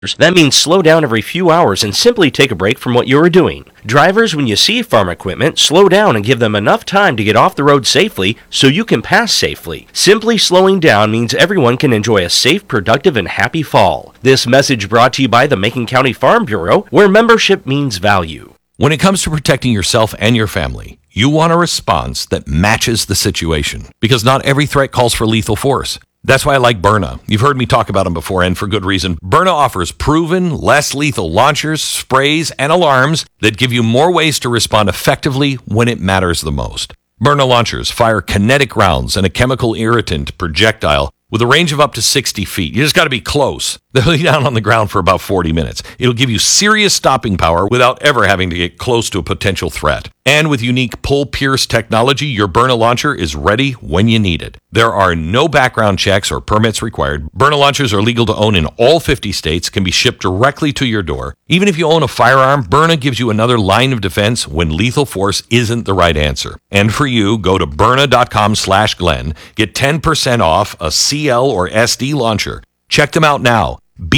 That means slow down every few hours and simply take a break from what you are doing. Drivers, when you see farm equipment, slow down and give them enough time to get off the road safely so you can pass safely. Simply slowing down means everyone can enjoy a safe, productive, and happy fall. This message brought to you by the Macon County Farm Bureau, where membership means value. When it comes to protecting yourself and your family, you want a response that matches the situation, because not every threat calls for lethal force. That's why I like Byrna. You've heard me talk about them before, and for good reason. Byrna offers proven, less lethal launchers, sprays, and alarms that give you more ways to respond effectively when it matters the most. Byrna launchers fire kinetic rounds and a chemical irritant projectile with a range of up to 60 feet. You just got to be close. They'll lay down on the ground for about 40 minutes. It'll give you serious stopping power without ever having to get close to a potential threat. And with unique pull-pierce technology, your Byrna launcher is ready when you need it. There are no background checks or permits required. Byrna launchers are legal to own in all 50 states, can be shipped directly to your door. Even if you own a firearm, Byrna gives you another line of defense when lethal force isn't the right answer. And for you, go to Byrna.com/Glenn. Get 10% off a CL or SD launcher. Check them out now.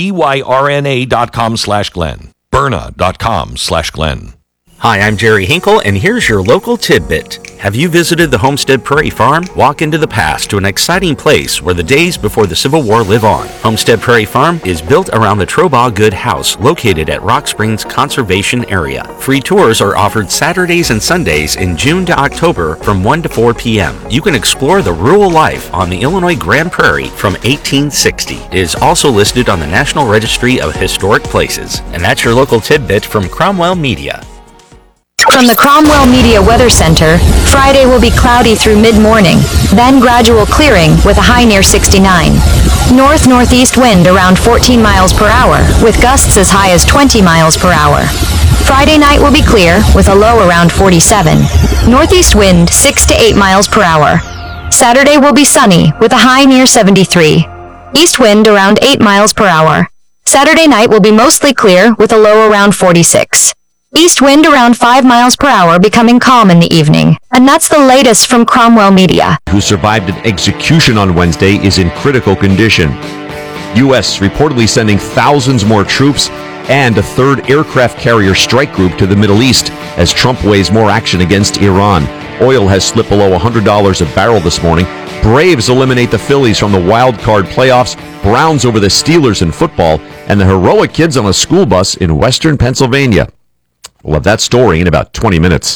BYRNA.com/Glenn. Byrna.com/Glenn. Hi, I'm Jerry Hinkle, and here's your local tidbit. Have you visited the Homestead Prairie Farm? Walk into the past to an exciting place where the days before the Civil War live on. Homestead Prairie Farm is built around the Trobaugh Good House, located at Rock Springs Conservation Area. Free tours are offered Saturdays and Sundays in June to October from 1 to 4 p.m. You can explore the rural life on the Illinois Grand Prairie from 1860. It is also listed on the National Registry of Historic Places. And that's your local tidbit from Cromwell Media. From the Cromwell Media Weather Center, Friday will be cloudy through mid-morning, then gradual clearing with a high near 69. North-northeast wind around 14 miles per hour, with gusts as high as 20 miles per hour. Friday night will be clear with a low around 47. Northeast wind 6 to 8 miles per hour. Saturday will be sunny with a high near 73. East wind around 8 miles per hour. Saturday night will be mostly clear with a low around 46. East wind around 5 miles per hour, becoming calm in the evening. And that's the latest from Cromwell Media. Who survived an execution on Wednesday is in critical condition. U.S. reportedly sending thousands more troops and a third aircraft carrier strike group to the Middle East as Trump weighs more action against Iran. Oil has slipped below $100 a barrel this morning. Braves eliminate the Phillies from the wild card playoffs. Browns over the Steelers in football. And the heroic kids on a school bus in western Pennsylvania. We'll have that story in about 20 minutes.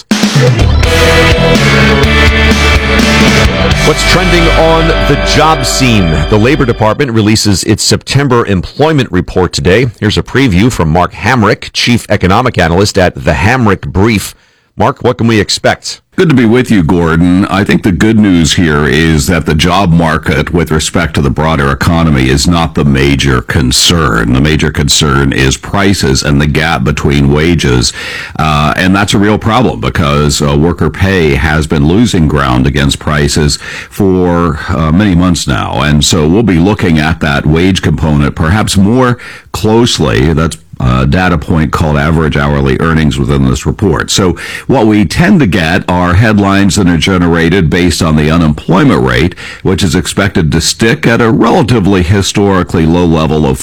What's trending on the job scene? The Labor Department releases its September employment report today. Here's a preview from Mark Hamrick, Chief Economic Analyst at the Hamrick Brief. Mark, what can we expect? Good to be with you, Gordon. I think the good news here is that the job market with respect to the broader economy is not the major concern. The major concern is prices and the gap between wages. And that's a real problem because worker pay has been losing ground against prices for many months now. And so we'll be looking at that wage component perhaps more closely. That's data point called average hourly earnings within this report. So what we tend to get are headlines that are generated based on the unemployment rate, which is expected to stick at a relatively historically low level of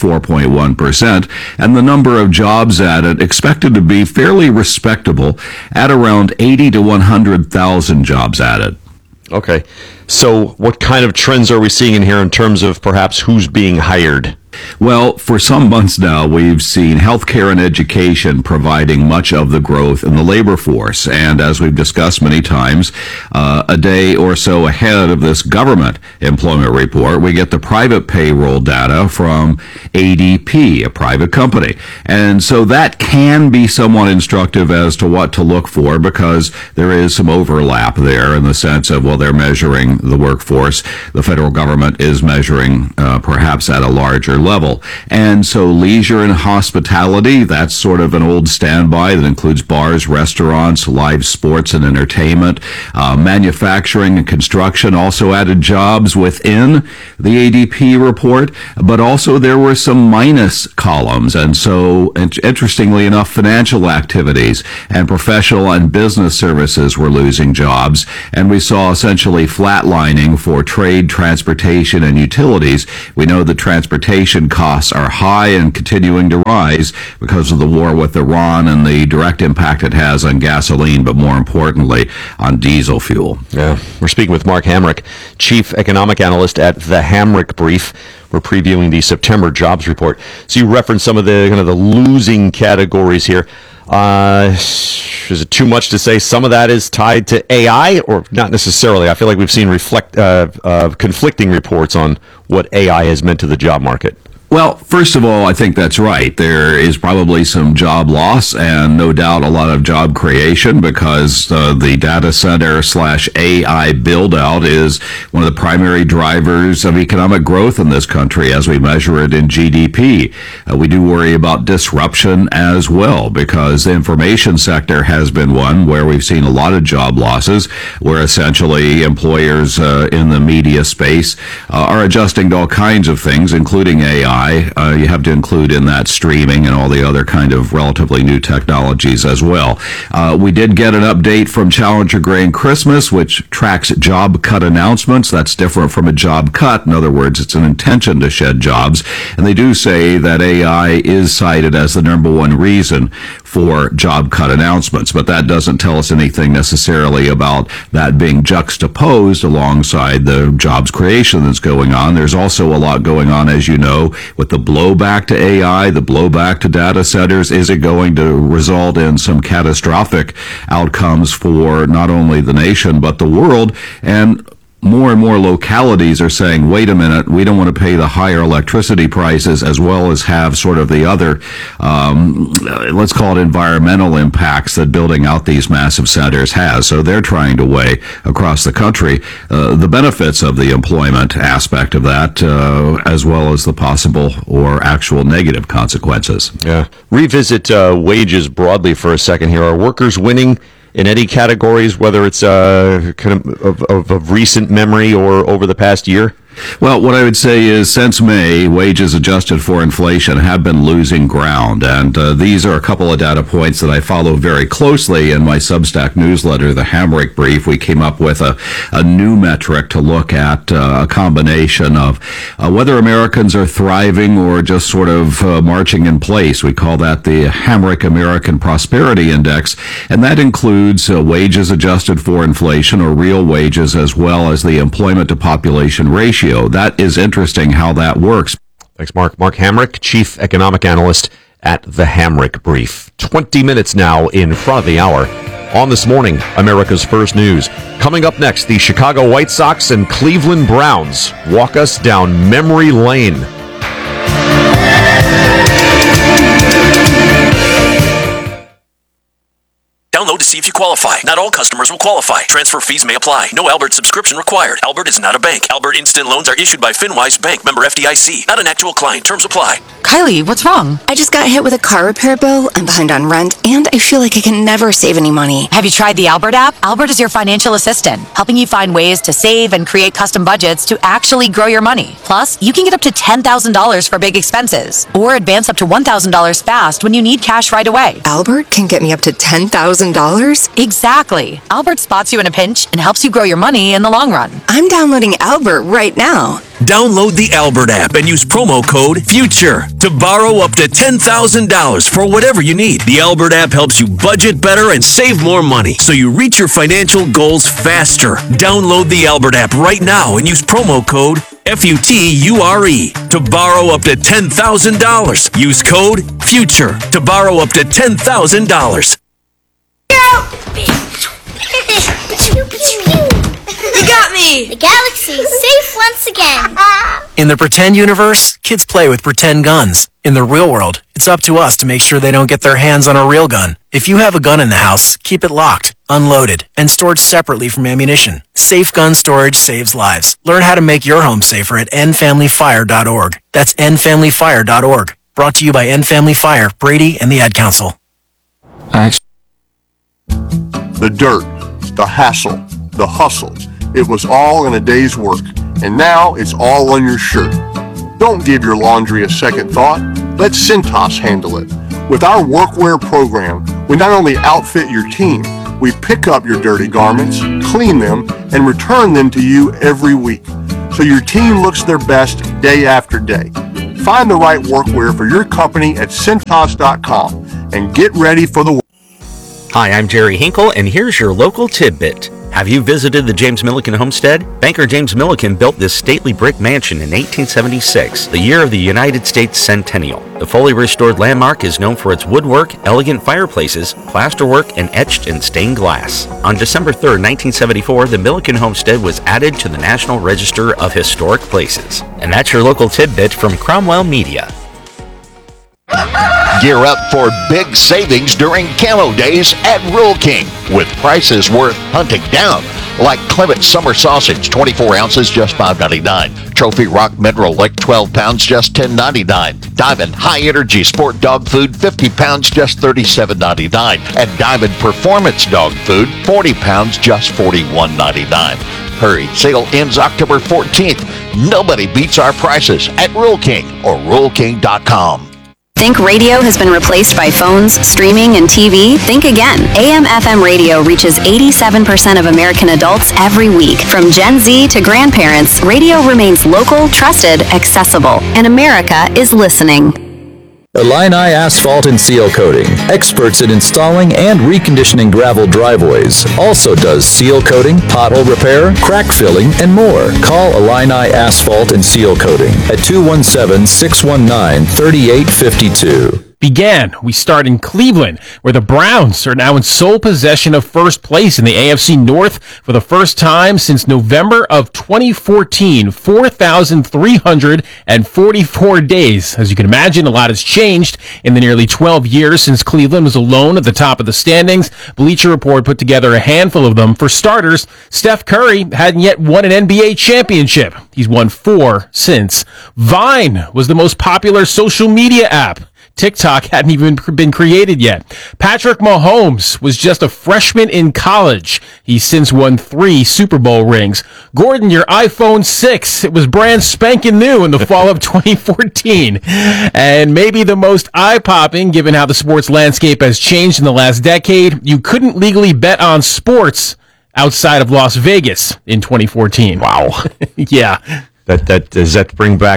4.1%, and the number of jobs added expected to be fairly respectable at around 80 to 100,000 jobs added. Okay. So what kind of trends are we seeing in here in terms of perhaps who's being hired? Well, for some months now, we've seen healthcare and education providing much of the growth in the labor force. And as we've discussed many times, a day or so ahead of this government employment report, we get the private payroll data from ADP, a private company. And so that can be somewhat instructive as to what to look for because there is some overlap there in the sense of, well, they're measuring the workforce. The federal government is measuring perhaps at a larger level. And so leisure and hospitality, that's sort of an old standby that includes bars, restaurants, live sports and entertainment. Manufacturing and construction also added jobs within the ADP report, but also there were some minus columns. And so, interestingly enough, financial activities and professional and business services were losing jobs. And we saw essentially flatlining for trade, transportation, and utilities. We know that transportation transportation costs are high and continuing to rise because of the war with Iran and the direct impact it has on gasoline, but more importantly, on diesel fuel. Yeah. We're speaking with Mark Hamrick, Chief Economic Analyst at The Hamrick Brief. We're previewing the September jobs report. So you referenced some of the kind of the losing categories here. Is it too much to say some of that is tied to AI, or not necessarily? I feel like we've seen conflicting reports on what AI has meant to the job market. Well, first of all, I think that's right. There is probably some job loss and no doubt a lot of job creation because the data center / AI build out is one of the primary drivers of economic growth in this country as we measure it in GDP. We do worry about disruption as well because the information sector has been one where we've seen a lot of job losses, where essentially employers in the media space are adjusting to all kinds of things, including AI. You have to include in that streaming and all the other kind of relatively new technologies as well. We did get an update from Challenger Grain Christmas, which tracks job cut announcements. That's different from a job cut. In other words, it's an intention to shed jobs. And they do say that AI is cited as the number one reason for job cut announcements, but that doesn't tell us anything necessarily about that being juxtaposed alongside the jobs creation that's going on. There's also a lot going on, as you know, with the blowback to AI, the blowback to data centers. Is it going to result in some catastrophic outcomes for not only the nation, but the world? And more localities are saying, wait a minute, we don't want to pay the higher electricity prices as well as have sort of the other, let's call it environmental impacts that building out these massive centers has. So they're trying to weigh across the country the benefits of the employment aspect of that, as well as the possible or actual negative consequences. Yeah. Revisit wages broadly for a second here. Are workers winning in any categories, whether it's kind of recent memory or over the past year? Well, what I would say is since May, wages adjusted for inflation have been losing ground. And these are a couple of data points that I follow very closely in my Substack newsletter, The Hamrick Brief. We came up with a new metric to look at a combination of whether Americans are thriving or just sort of marching in place. We call that the Hamrick American Prosperity Index. And that includes wages adjusted for inflation, or real wages, as well as the employment to population ratio. That is interesting how that works. Thanks, Mark. Mark Hamrick, Chief Economic Analyst at The Hamrick Brief. 20 minutes now in front of the hour. On This Morning, America's First News. Coming up next, the Chicago White Sox and Cleveland Browns walk us down memory lane. Download to see if you qualify. Not all customers will qualify. Transfer fees may apply. No Albert subscription required. Albert is not a bank. Albert Instant Loans are issued by FinWise Bank, member FDIC. Not an actual client. Terms apply. Kylie, what's wrong? I just got hit with a car repair bill. I'm behind on rent, and I feel like I can never save any money. Have you tried the Albert app? Albert is your financial assistant, helping you find ways to save and create custom budgets to actually grow your money. Plus, you can get up to $10,000 for big expenses, or advance up to $1,000 fast when you need cash right away. Albert can get me up to $10,000? Exactly. Albert spots you in a pinch and helps you grow your money in the long run. I'm downloading Albert right now. Download the Albert app and use promo code FUTURE to borrow up to $10,000 for whatever you need. The Albert app helps you budget better and save more money so you reach your financial goals faster. Download the Albert app right now and use promo code FUTURE to borrow up to $10,000. Use code FUTURE to borrow up to $10,000. You got me! The galaxy is safe once again. In the pretend universe, kids play with pretend guns. In the real world, it's up to us to make sure they don't get their hands on a real gun. If you have a gun in the house, keep it locked, unloaded, and stored separately from ammunition. Safe gun storage saves lives. Learn how to make your home safer at endfamilyfire.org. That's endfamilyfire.org. Brought to you by End Family Fire, Brady, and the Ad Council. The dirt, the hassle, the hustle. It was all in a day's work, and now it's all on your shirt. Don't give your laundry a second thought. Let Cintas handle it. With our workwear program, we not only outfit your team, we pick up your dirty garments, clean them, and return them to you every week, so your team looks their best day after day. Find the right workwear for your company at Cintas.com and get ready for the work. Hi, I'm Jerry Hinkle, and here's your local tidbit. Have you visited the James Milliken homestead? Banker James Milliken built this stately brick mansion in 1876, the year of the United States centennial. The fully restored landmark is known for its woodwork, elegant fireplaces, plasterwork, and etched and stained glass. On December 3, 1974, the Milliken homestead was added to the National Register of Historic Places. And that's your local tidbit from Cromwell Media. Gear up for big savings during Camo Days at Rural King with prices worth hunting down. Like Clement Summer Sausage, 24 ounces, just $5.99. Trophy Rock Mineral Lick, 12 pounds, just $10.99. Diamond High Energy Sport Dog Food, 50 pounds, just $37.99. And Diamond Performance Dog Food, 40 pounds, just $41.99. Hurry, sale ends October 14th. Nobody beats our prices at Rural King or RuralKing.com. Think radio has been replaced by phones, streaming, and TV? Think again. AM/FM radio reaches 87% of American adults every week. From Gen Z to grandparents, radio remains local, trusted, accessible, and America is listening. Illini Asphalt and Seal Coating, experts in installing and reconditioning gravel driveways. Also does seal coating, pothole repair, crack filling, and more. Call Illini Asphalt and Seal Coating at 217-619-3852. We start in Cleveland, where the Browns are now in sole possession of first place in the AFC North for the first time since November of 2014, 4,344 days. As you can imagine, a lot has changed in the nearly 12 years since Cleveland was alone at the top of the standings. Bleacher Report put together a handful of them. For starters, Steph Curry hadn't yet won an NBA championship. He's won 4 since. Vine was the most popular social media app. TikTok hadn't even been created yet. Patrick Mahomes was just a freshman in college. He's since won 3 Super Bowl rings. Gordon, your iPhone 6, it was brand spanking new in the fall of 2014. And maybe the most eye-popping, given how the sports landscape has changed in the last decade, you couldn't legally bet on sports outside of Las Vegas in 2014. Wow. Yeah. Does that bring back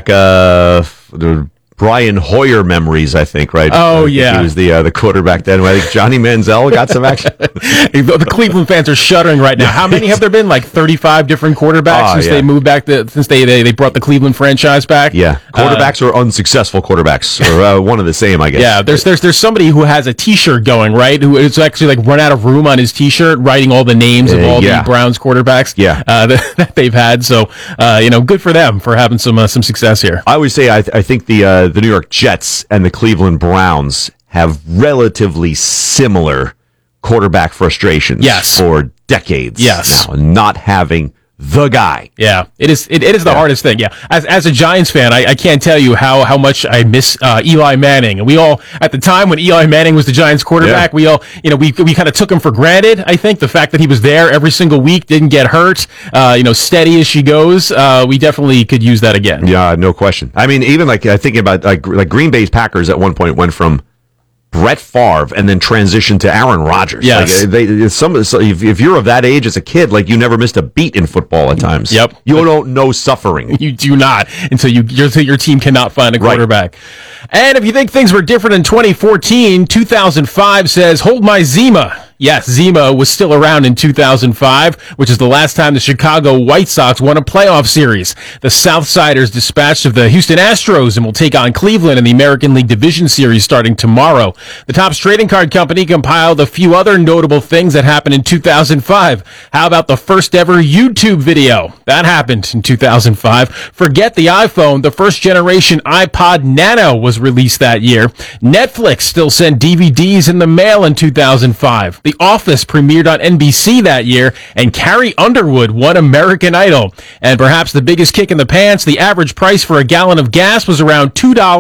the Brian Hoyer memories, I think, right? Oh, yeah. He was the quarterback then. I think Johnny Manziel got some action. The Cleveland fans are shuddering right now. How many have there been? Like 35 different quarterbacks since they moved back, since they brought the Cleveland franchise back? Yeah. Quarterbacks or unsuccessful quarterbacks, or one of the same, I guess. Yeah, there's somebody who has a T-shirt going, right? Who is actually like run out of room on his T-shirt, writing all the names of all the Browns quarterbacks that they've had. So, good for them for having some success here. I would say I think the New York Jets and the Cleveland Browns have relatively similar quarterback frustrations for decades. Yes. Now, not having the guy. Yeah, it is the hardest thing. Yeah, as a Giants fan, I can't tell you how much I miss Eli Manning. And we all, at the time when Eli Manning was the Giants quarterback, we all, we kind of took him for granted. I think the fact that he was there every single week, didn't get hurt, steady as she goes. We definitely could use that again. Yeah, no question. I mean, even thinking about like Green Bay's Packers at one point went from Brett Favre and then transitioned to Aaron Rodgers. Yes. If you're of that age as a kid, you never missed a beat in football at times. Yep. You don't know suffering. You do not until your team cannot find a quarterback. Right. And if you think things were different in 2014, 2005 says, hold my Zima. Yes, Zima was still around in 2005, which is the last time the Chicago White Sox won a playoff series. The Southsiders dispatched of the Houston Astros and will take on Cleveland in the American League Division Series starting tomorrow. The Topps Trading Card Company compiled a few other notable things that happened in 2005. How about the first ever YouTube video? That happened in 2005. Forget the iPhone, the first generation iPod Nano was released that year. Netflix still sent DVDs in the mail in 2005. The Office premiered on NBC that year, and Carrie Underwood won American Idol. And perhaps the biggest kick in the pants, the average price for a gallon of gas was around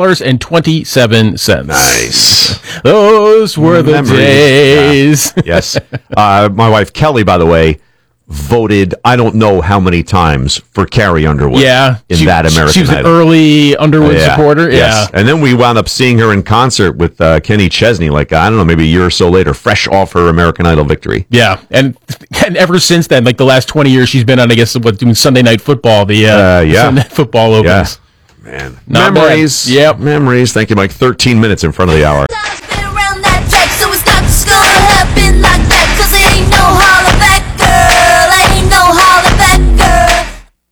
$2.27. Nice. Those were the days. Yeah. Yes. My wife, Kelly, by the way, voted I don't know how many times for Carrie Underwood. Yeah, in that American Idol. She was an early Underwood supporter. Yes. And then we wound up seeing her in concert with Kenny Chesney, I don't know, maybe a year or so later, fresh off her American Idol victory. Yeah, and ever since then, the last 20 years, she's been on, I guess, doing Sunday Night Football, the Sunday Night Football opens. Yeah. Man. Not Memories. bad. Yep. Memories. Thank you, Mike. 13 minutes in front of the hour. Around that track, so it's not just gonna happen like that. 'Cause it ain't no holler back, girl. Ain't no holler back, girl.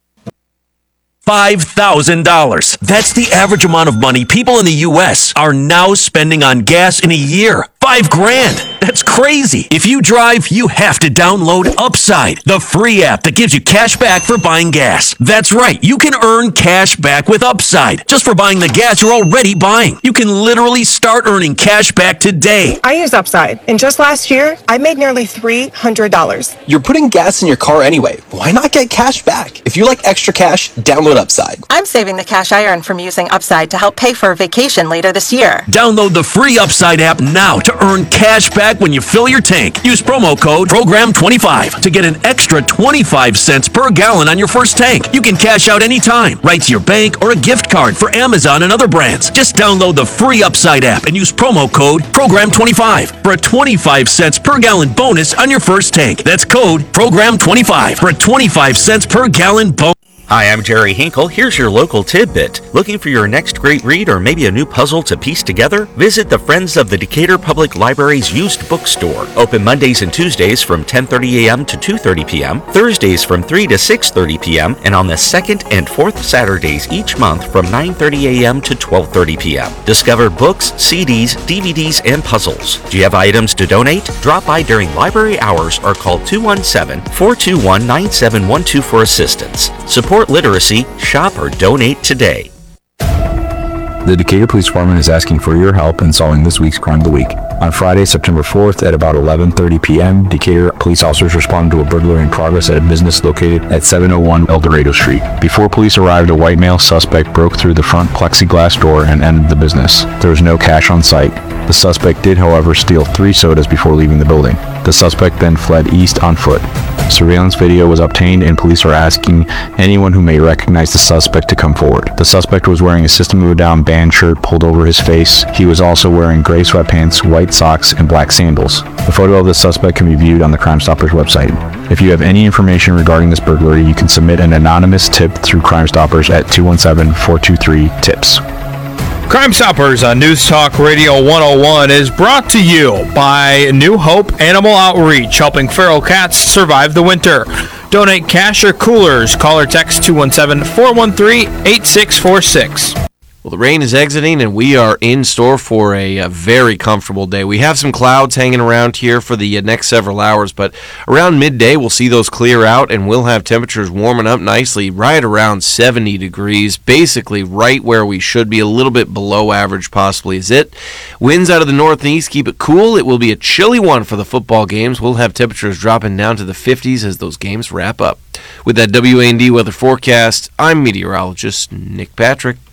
$5,000. That's the average amount of money people in the U.S. are now spending on gas in a year. $5,000. That's crazy. If you drive, you have to download Upside, the free app that gives you cash back for buying gas. That's right. You can earn cash back with Upside just for buying the gas you're already buying. You can literally start earning cash back today. I use Upside, and just last year, I made nearly $300. You're putting gas in your car anyway. Why not get cash back? If you like extra cash, download Upside. I'm saving the cash I earn from using Upside to help pay for a vacation later this year. Download the free Upside app now to earn cash back when you fill your tank. Use promo code PROGRAM25 to get an extra 25 cents per gallon on your first tank. You can cash out anytime, right to your bank or a gift card for Amazon and other brands. Just download the free Upside app and use promo code PROGRAM25 for a 25 cents per gallon bonus on your first tank. That's code PROGRAM25 for a 25 cents per gallon bonus. Hi, I'm Jerry Hinkle. Here's your local tidbit. Looking for your next great read or maybe a new puzzle to piece together? Visit the Friends of the Decatur Public Library's used bookstore. Open Mondays and Tuesdays from 10:30 a.m. to 2:30 p.m., Thursdays from 3 to 6:30 p.m., and on the second and fourth Saturdays each month from 9:30 a.m. to 12:30 p.m. Discover books, CDs, DVDs, and puzzles. Do you have items to donate? Drop by during library hours or call 217-421-9712 for assistance. Support literacy, shop, or donate today. The Decatur Police Department is asking for your help in solving this week's Crime of the Week. On Friday, September 4th at about 11:30 p.m., Decatur police officers responded to a burglary in progress at a business located at 701 El Dorado Street. Before police arrived, a white male suspect broke through the front plexiglass door and entered the business. There was no cash on site. The suspect did, however, steal 3 sodas before leaving the building. The suspect then fled east on foot. Surveillance video was obtained and police are asking anyone who may recognize the suspect to come forward. The suspect was wearing a System of a Down band shirt pulled over his face. He was also wearing gray sweatpants, white socks, and black sandals. The photo of the suspect can be viewed on the Crime Stoppers website. If you have any information regarding this burglary, you can submit an anonymous tip through Crime Stoppers at 217-423-TIPS. Crime Stoppers on News Talk Radio 101 is brought to you by New Hope Animal Outreach, helping feral cats survive the winter. Donate cash or coolers. Call or text 217-413-8646. Well, the rain is exiting, and we are in store for a very comfortable day. We have some clouds hanging around here for the next several hours, but around midday, we'll see those clear out, and we'll have temperatures warming up nicely, right around 70 degrees, basically right where we should be, a little bit below average possibly is it. Winds out of the northeast keep it cool. It will be a chilly one for the football games. We'll have temperatures dropping down to the 50s as those games wrap up. With that WAND weather forecast, I'm meteorologist Nick Patrick.